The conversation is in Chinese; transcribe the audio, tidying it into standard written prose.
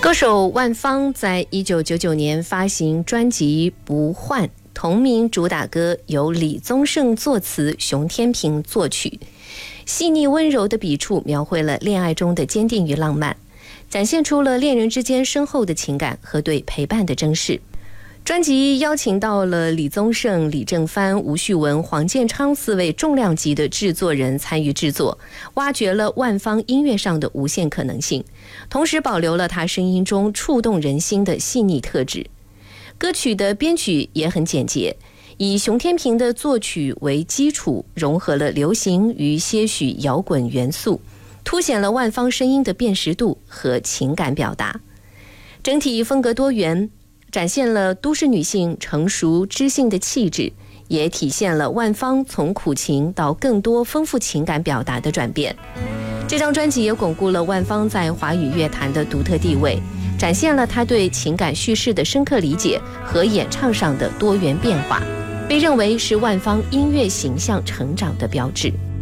歌手万芳在1999年发行专辑《不换》，同名主打歌由李宗盛作词，熊天平作曲。细腻温柔的笔触描绘了恋爱中的坚定与浪漫，展现出了恋人之间深厚的情感和对陪伴的珍视。专辑邀请到了李宗盛、李正帆、吴旭文、黄建昌4位重量级的制作人参与制作，挖掘了万芳音乐上的无限可能性，同时保留了她声音中触动人心的细腻特质。歌曲的编曲也很简洁，以熊天平的作曲为基础，融合了流行与些许摇滚元素，凸显了万芳声音的辨识度和情感表达。整体风格多元，展现了都市女性成熟知性的气质，也体现了万芳从苦情到更多丰富情感表达的转变。这张专辑也巩固了万芳在华语乐坛的独特地位，展现了她对情感叙事的深刻理解和演唱上的多元变化，被认为是万芳音乐形象成长的标志。